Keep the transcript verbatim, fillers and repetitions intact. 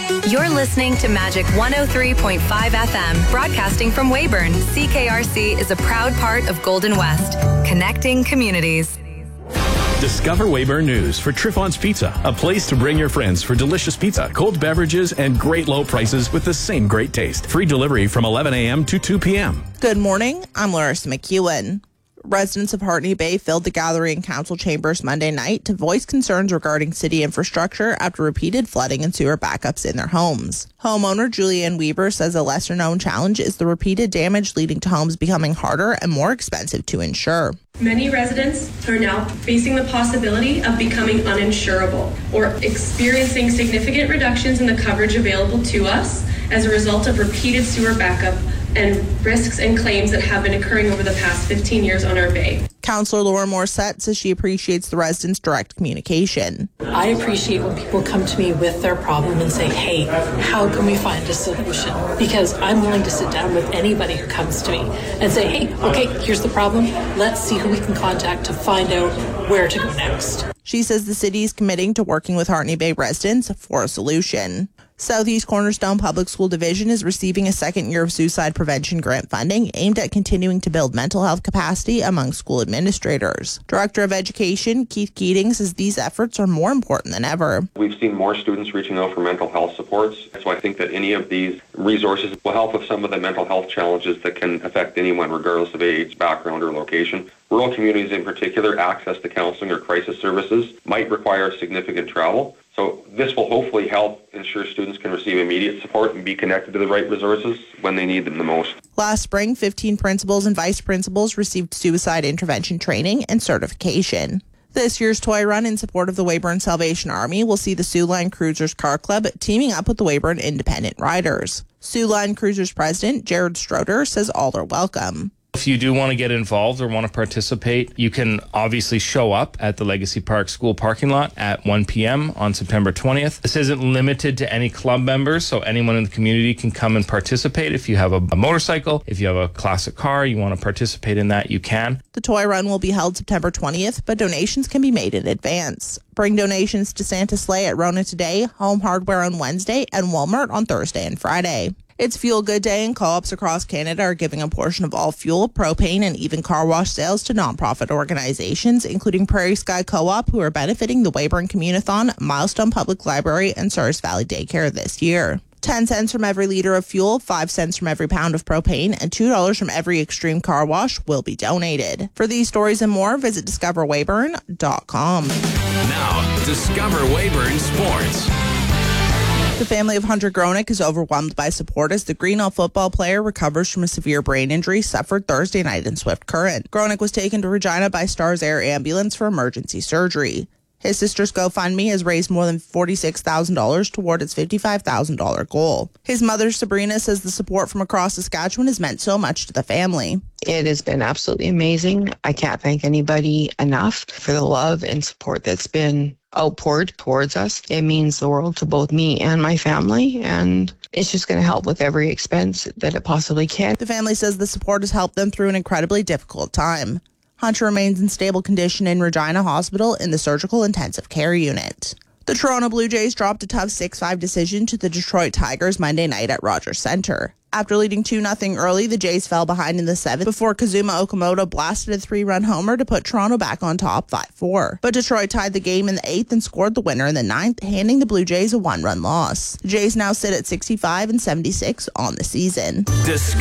You're listening to Magic one oh three point five F M, broadcasting from Weyburn. C K R C is a proud part of Golden West, connecting communities. Discover Weyburn News for Triffon's Pizza, a place to bring your friends for delicious pizza, cold beverages, and great low prices with the same great taste. Free delivery from eleven a.m. to two p.m. Good morning. I'm Larissa McEwen. Residents of Hartney Bay filled the gallery and council chambers Monday night to voice concerns regarding city infrastructure after repeated flooding and sewer backups in their homes. Homeowner Julianne Weaver says a lesser-known challenge is the repeated damage leading to homes becoming harder and more expensive to insure. Many residents are now facing the possibility of becoming uninsurable or experiencing significant reductions in the coverage available to us as a result of repeated sewer backup and risks and claims that have been occurring over the past fifteen years on our bay. Councillor Laura Morissette says she appreciates the residents' direct communication. I appreciate when people come to me with their problem and say, hey, how can we find a solution? Because I'm willing to sit down with anybody who comes to me and say, hey, okay, here's the problem. Let's see who we can contact to find out where to go next. She says the city is committing to working with Hartney Bay residents for a solution. Southeast Cornerstone Public School Division is receiving a second year of suicide prevention grant funding aimed at continuing to build mental health capacity among school administrators. Director of Education Keith Keating says these efforts are more important than ever. We've seen more students reaching out for mental health supports, so I think that any of these resources will help with some of the mental health challenges that can affect anyone regardless of age, background, or location. Rural communities in particular, access to counseling or crisis services might require significant travel. So this will hopefully help ensure students can receive immediate support and be connected to the right resources when they need them the most. Last spring, fifteen principals and vice principals received suicide intervention training and certification. This year's toy run in support of the Weyburn Salvation Army will see the Sioux Line Cruisers Car Club teaming up with the Weyburn Independent Riders. Sioux Line Cruisers President Jared Stroder says all are welcome. If you do want to get involved or want to participate, you can obviously show up at the Legacy Park School parking lot at one p.m. on September twentieth. This isn't limited to any club members, so anyone in the community can come and participate. If you have a, a motorcycle, if you have a classic car, you want to participate in that, you can. The toy run will be held September twentieth, but donations can be made in advance. Bring donations to Santa Sleigh at Rona today, Home Hardware on Wednesday, and Walmart on Thursday and Friday. It's Fuel Good Day, and co-ops across Canada are giving a portion of all fuel, propane, and even car wash sales to nonprofit organizations, including Prairie Sky Co-op, who are benefiting the Weyburn Communathon, Milestone Public Library, and Sars Valley Daycare this year. ten cents from every liter of fuel, five cents from every pound of propane, and two dollars from every extreme car wash will be donated. For these stories and more, visit discover weyburn dot com. Now, Discover Weyburn Sports. The family of Hunter Gronick is overwhelmed by support as the Greenhill football player recovers from a severe brain injury suffered Thursday night in Swift Current. Gronick was taken to Regina by Stars Air Ambulance for emergency surgery. His sister's GoFundMe has raised more than forty-six thousand dollars toward its fifty-five thousand dollars goal. His mother, Sabrina, says the support from across Saskatchewan has meant so much to the family. It has been absolutely amazing. I can't thank anybody enough for the love and support that's been outpoured towards us. It means the world to both me and my family, and it's just going to help with every expense that it possibly can. The family says the support has helped them through an incredibly difficult time. Hunter remains in stable condition in Regina Hospital in the surgical intensive care unit. The Toronto Blue Jays dropped a tough six five decision to the Detroit Tigers Monday night at Rogers Centre. After leading two nothing early, the Jays fell behind in the seventh before Kazuma Okamoto blasted a three-run homer to put Toronto back on top five four. But Detroit tied the game in the eighth and scored the winner in the ninth, handing the Blue Jays a one-run loss. The Jays now sit at sixty-five and seventy-six on the season. Discover